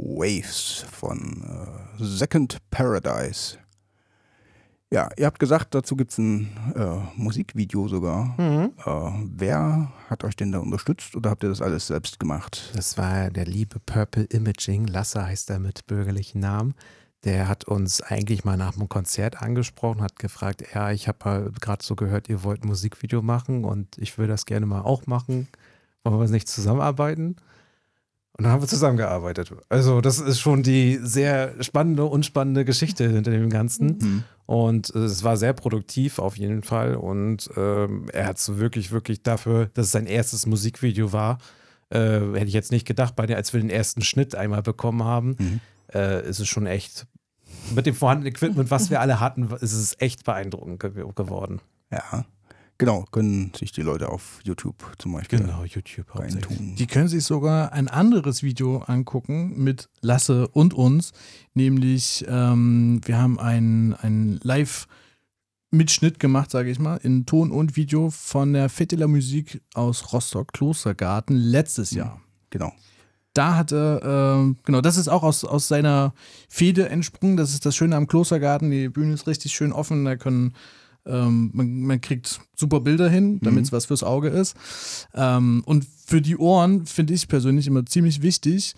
Waves von Second Paradise. Ja, ihr habt gesagt, dazu gibt es ein Musikvideo sogar. Wer hat euch denn da unterstützt oder habt ihr das alles selbst gemacht? Das war der liebe Purple Imaging, Lasse heißt er mit bürgerlichen Namen. Der hat uns eigentlich mal nach dem Konzert angesprochen, hat gefragt, ja, ich habe gerade so gehört, ihr wollt ein Musikvideo machen und ich will das gerne mal auch machen. Wollen wir nicht zusammenarbeiten? Und dann haben wir zusammengearbeitet. Also das ist schon die sehr spannende, unspannende Geschichte hinter dem Ganzen. Und es war sehr produktiv auf jeden Fall. Und er hat es wirklich, wirklich dafür, dass es sein erstes Musikvideo war, hätte ich jetzt nicht gedacht, als wir den ersten Schnitt einmal bekommen haben, ist es schon echt, mit dem vorhandenen Equipment, was wir alle hatten, ist es echt beeindruckend geworden. Ja. Genau, können sich die Leute auf YouTube zum Beispiel YouTube reintun. Die können sich sogar ein anderes Video angucken mit Lasse und uns, nämlich wir haben einen Live-Mitschnitt gemacht, sage ich mal, in Ton und Video von der Fête de la Musique aus Rostock-Klostergarten letztes Jahr. Genau. Da hatte, das ist auch aus seiner Fehde entsprungen, das ist das Schöne am Klostergarten, die Bühne ist richtig schön offen, da können man kriegt super Bilder hin, damit es was fürs Auge ist. Und für die Ohren finde ich persönlich immer ziemlich wichtig.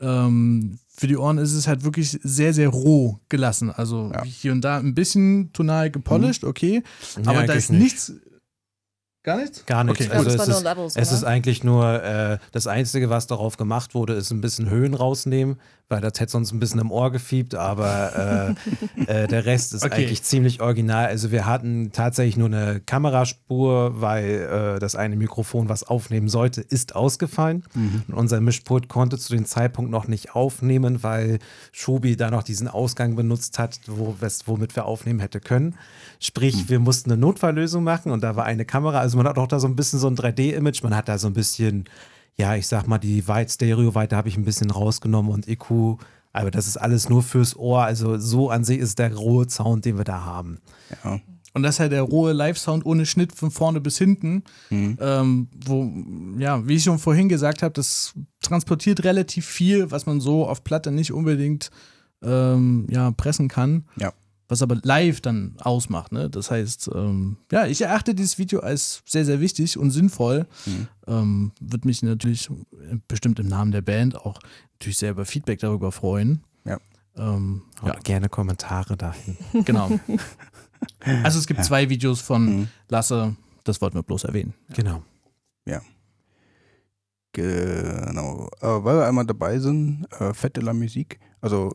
Für die Ohren ist es halt wirklich sehr, sehr roh gelassen. Also hier und da ein bisschen tonal gepolished, okay. Aber da ist nichts. Gar nichts? Gar nichts. Okay. Also es ist eigentlich nur das Einzige, was darauf gemacht wurde, ist ein bisschen Höhen rausnehmen, weil das hätte sonst ein bisschen im Ohr gefiebt, aber der Rest ist eigentlich ziemlich original. Also wir hatten tatsächlich nur eine Kameraspur, weil das eine Mikrofon, was aufnehmen sollte, ist ausgefallen. Und unser Mischpult konnte zu dem Zeitpunkt noch nicht aufnehmen, weil Schubi da noch diesen Ausgang benutzt hat, womit wir aufnehmen hätte können. Sprich, wir mussten eine Notfalllösung machen und da war eine Kamera, also man hat auch da so ein bisschen so ein 3D-Image, man hat da so ein bisschen, ja, ich sag mal, die Stereo-Weite habe ich ein bisschen rausgenommen und EQ, aber das ist alles nur fürs Ohr, also so an sich ist der rohe Sound, den wir da haben. Ja. Und das ist halt der rohe Live-Sound ohne Schnitt von vorne bis hinten, wo, ja, wie ich schon vorhin gesagt habe, das transportiert relativ viel, was man so auf Platte nicht unbedingt pressen kann. Ja. Was aber live dann ausmacht, ne? Das heißt, ich erachte dieses Video als sehr, sehr wichtig und sinnvoll. Würde mich natürlich bestimmt im Namen der Band auch natürlich sehr über Feedback darüber freuen. Ja. Gerne Kommentare dahin. Genau. Also es gibt 2 Videos von Lasse, das wollten wir bloß erwähnen. Genau. Ja. Genau. Weil wir einmal dabei sind, Fête de la Musique, also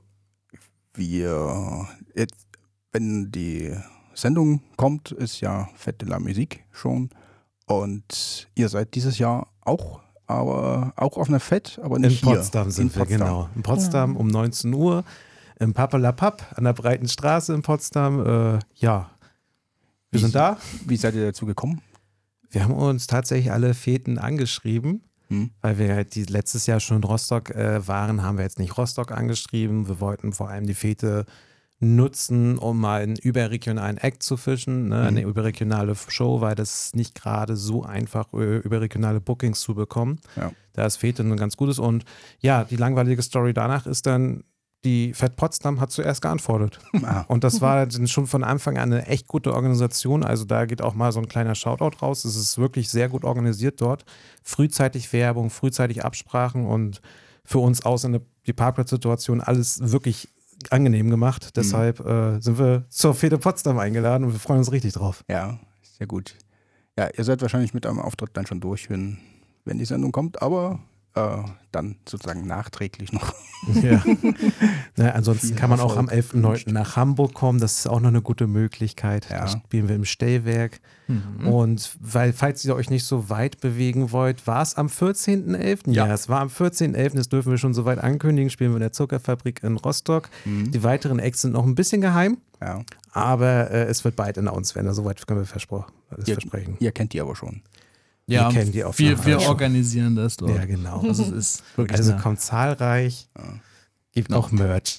wir jetzt, wenn die Sendung kommt, ist ja Fête de la Musique schon. Und ihr seid dieses Jahr auch, aber auch auf einer Fête, aber nicht in hier. Potsdam sind wir, genau. In Potsdam um 19 Uhr, im Papalapap an der Breiten Straße in Potsdam. Wir sind da. Wie seid ihr dazu gekommen? Wir haben uns tatsächlich alle Feten angeschrieben. Weil wir halt letztes Jahr schon in Rostock waren, haben wir jetzt nicht Rostock angeschrieben. Wir wollten vor allem die Fete nutzen, um mal einen überregionalen Act zu fischen, ne? Eine überregionale Show, weil das nicht gerade so einfach überregionale Bookings zu bekommen. Ja. Da ist Fete ein ganz gutes. Und ja, die langweilige Story danach ist dann, die Fett Potsdam hat zuerst geantwortet. Und das war dann schon von Anfang an eine echt gute Organisation. Also da geht auch mal so ein kleiner Shoutout raus. Es ist wirklich sehr gut organisiert dort. Frühzeitig Werbung, frühzeitig Absprachen und für uns außer die Parkplatzsituation alles wirklich angenehm gemacht. Deshalb sind wir zur Fete Potsdam eingeladen und wir freuen uns richtig drauf. Ja, sehr gut. Ja, ihr seid wahrscheinlich mit eurem Auftritt dann schon durch, wenn die Sendung kommt, aber dann sozusagen nachträglich noch. Ja. Ansonsten kann man auch am 11.9. nach Hamburg kommen. Das ist auch noch eine gute Möglichkeit. Ja. Da spielen wir im Stellwerk. Und falls ihr euch nicht so weit bewegen wollt, war es am 14.11.? Ja, es war am 14.11. Das dürfen wir schon soweit ankündigen. Spielen wir in der Zuckerfabrik in Rostock. Die weiteren Acts sind noch ein bisschen geheim. Ja. Aber es wird bald announced werden. Soweit können wir versprechen. Ihr kennt die aber schon. Ja, kennen die auf wir organisieren das dort. Ja, genau. Also es ist wirklich kommt zahlreich. Gibt auch Merch.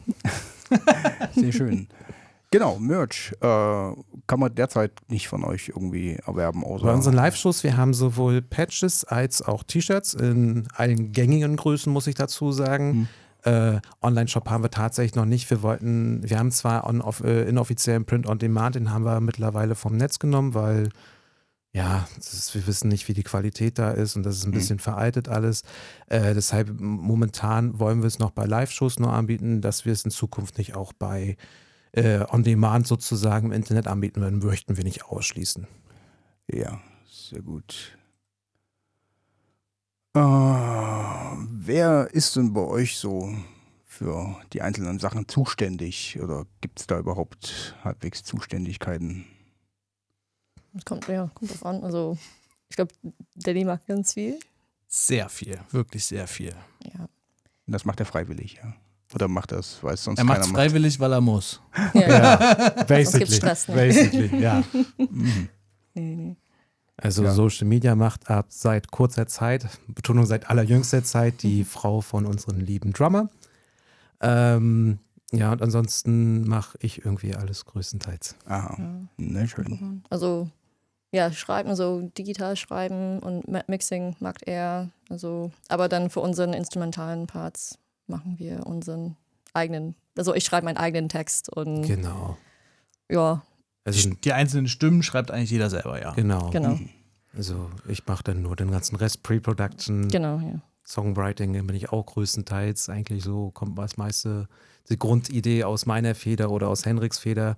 Sehr schön. Genau, Merch kann man derzeit nicht von euch irgendwie erwerben. Bei unseren Live-Shows, wir haben sowohl Patches als auch T-Shirts in allen gängigen Größen, muss ich dazu sagen. Online-Shop haben wir tatsächlich noch nicht. Wir haben zwar inoffiziellen Print-on-Demand, den haben wir mittlerweile vom Netz genommen, weil wir wissen nicht, wie die Qualität da ist und das ist ein bisschen veraltet alles. Deshalb momentan wollen wir es noch bei Live-Shows nur anbieten, dass wir es in Zukunft nicht auch bei On-Demand sozusagen im Internet anbieten werden, möchten wir nicht ausschließen. Ja, sehr gut. Wer ist denn bei euch so für die einzelnen Sachen zuständig oder gibt es da überhaupt halbwegs Zuständigkeiten? Kommt drauf an. Also ich glaube, Danny macht ganz viel. Sehr viel, wirklich sehr viel. Ja. Und das macht er freiwillig, ja? Oder macht das, weil es sonst Er macht keiner es freiwillig, weil er muss. Basically. gibt's Stress, ne? Basically, ja. Nee. Also Social Media macht ab seit kurzer Zeit, Betonung seit allerjüngster Zeit, die Frau von unserem lieben Drummer. Und ansonsten mache ich irgendwie alles größtenteils. Aha, na schön. Also schreiben, so digital schreiben und Mixing macht er. Also, aber dann für unseren instrumentalen Parts machen wir unseren eigenen, also ich schreibe meinen eigenen Text und Genau. ja. Also, Die einzelnen Stimmen schreibt eigentlich jeder selber, ja. Genau. Also ich mache dann nur den ganzen Rest, Pre-Production, genau, ja. Songwriting bin ich auch größtenteils. Eigentlich so kommt das meiste, die Grundidee aus meiner Feder oder aus Henriks Feder.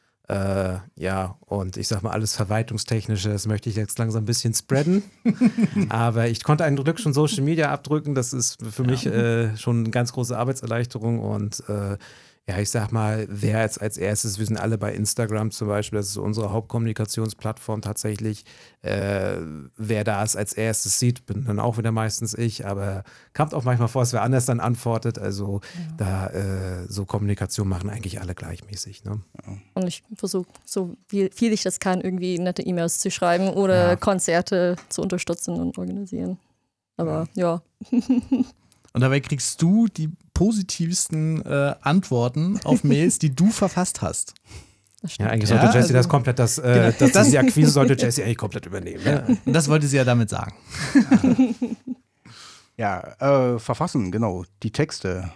Und ich sag mal, alles Verwaltungstechnische, das möchte ich jetzt langsam ein bisschen spreaden. Aber ich konnte einen Glück schon Social Media abdrücken. Das ist für mich schon eine ganz große Arbeitserleichterung. Und ich sag mal, wer jetzt als erstes, wir sind alle bei Instagram zum Beispiel, das ist unsere Hauptkommunikationsplattform tatsächlich. Wer da es als erstes sieht, bin dann auch wieder meistens ich, aber kommt auch manchmal vor, dass wer anders dann antwortet. Also so Kommunikation machen eigentlich alle gleichmäßig. Ne? Und ich versuche, so viel ich das kann, irgendwie nette E-Mails zu schreiben oder Konzerte zu unterstützen und organisieren. Aber Und dabei kriegst du die positivsten Antworten auf Mails, die du verfasst hast. Ja, eigentlich sollte Jessie das komplett, die Akquise sollte Jessie eigentlich komplett übernehmen. Ne? Und das wollte sie ja damit sagen. Verfassen, genau, die Texte.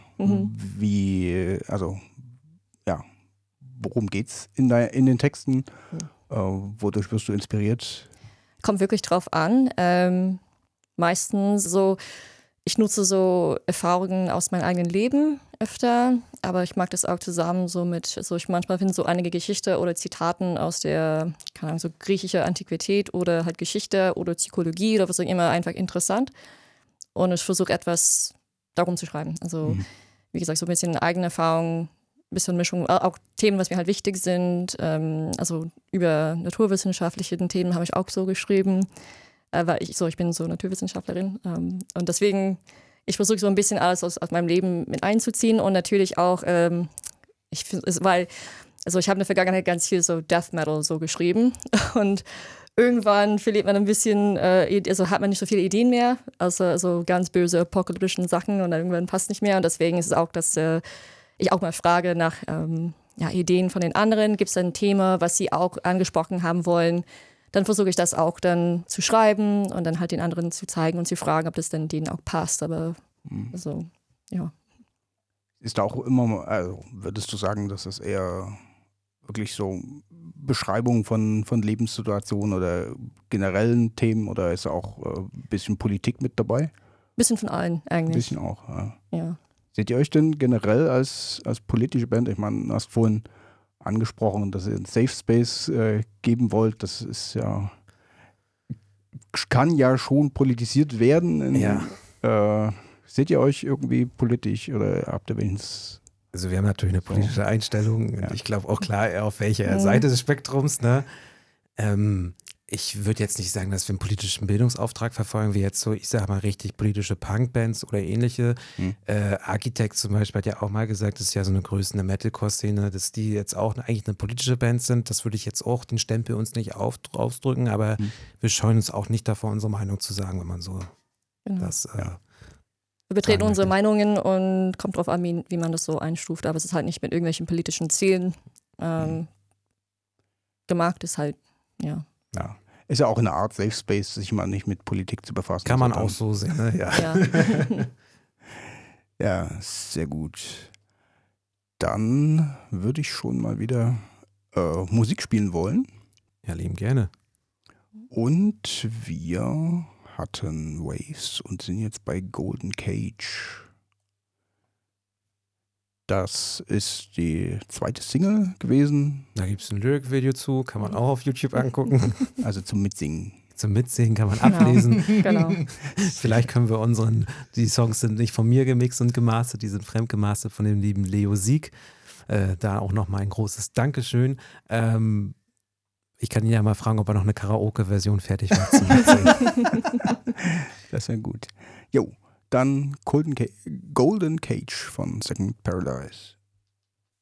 Worum geht's in den Texten? Wodurch wirst du inspiriert? Kommt wirklich drauf an. Meistens so, ich nutze so Erfahrungen aus meinem eigenen Leben öfter, aber ich mag das auch zusammen so mit, ich manchmal finde so einige Geschichten oder Zitaten aus der, keine Ahnung, so griechischer Antiquität oder halt Geschichte oder Psychologie oder was auch immer einfach interessant. Und ich versuche etwas darum zu schreiben. Also, wie gesagt, so ein bisschen eigene Erfahrung, ein bisschen Mischung, auch Themen, was mir halt wichtig sind. Also über naturwissenschaftliche Themen habe ich auch so geschrieben. Weil ich bin so Naturwissenschaftlerin und deswegen, ich versuche so ein bisschen alles aus meinem Leben mit einzuziehen und natürlich auch, ich habe in der Vergangenheit ganz viel so Death Metal so geschrieben und irgendwann verliert man ein bisschen, hat man nicht so viele Ideen mehr, also so ganz böse apokalyptischen Sachen und dann irgendwann passt nicht mehr und deswegen ist es auch, dass ich auch mal frage nach Ideen von den anderen, gibt es ein Thema, was sie auch angesprochen haben wollen, dann versuche ich das auch dann zu schreiben und dann halt den anderen zu zeigen und zu fragen, ob das dann denen auch passt. Aber so, ja. Ist da auch immer, also würdest du sagen, dass das eher wirklich so Beschreibungen von Lebenssituationen oder generellen Themen oder ist da auch ein bisschen Politik mit dabei? Ein bisschen von allen eigentlich. Ein bisschen auch, ja. Seht ihr euch denn generell als politische Band? Ich meine, du hast vorhin angesprochen, dass ihr einen Safe Space geben wollt. Das ist kann ja schon politisiert werden. Seht ihr euch irgendwie politisch oder habt ihr wenigstens? Also wir haben natürlich eine politische Einstellung und ich glaube auch klar, auf welcher Seite des Spektrums. Ne? Ich würde jetzt nicht sagen, dass wir einen politischen Bildungsauftrag verfolgen, wie jetzt so, ich sage mal, richtig politische Punkbands oder ähnliche. Architect zum Beispiel hat ja auch mal gesagt, das ist ja so eine Größe in der Metalcore-Szene, dass die jetzt auch eigentlich eine politische Band sind. Das würde ich jetzt auch den Stempel uns nicht aufdrücken, aber wir scheuen uns auch nicht davor, unsere Meinung zu sagen, wenn man so das wir betreten unsere Meinungen und kommt drauf an, wie man das so einstuft. Aber es ist halt nicht mit irgendwelchen politischen Zielen gemacht, ist halt, Ja, ist ja auch eine Art Safe Space, sich mal nicht mit Politik zu befassen. Kann man auch so sehen, ne? Ja. Ja, sehr gut. Dann würde ich schon mal wieder Musik spielen wollen. Ja, lieben gerne. Und wir hatten Waves und sind jetzt bei Golden Cage. Das ist die zweite Single gewesen. Da gibt es ein Lyric-Video zu, kann man auch auf YouTube angucken. Also zum Mitsingen. Zum Mitsingen kann man ablesen. Genau. Vielleicht können wir die Songs sind nicht von mir gemixt und gemastert, die sind fremdgemastert von dem lieben Leo Sieg. Da auch nochmal ein großes Dankeschön. Ich kann ihn ja mal fragen, ob er noch eine Karaoke-Version fertig macht zum Mitsingen. Das wäre gut. Jo, dann Golden Cage von Second Paradise.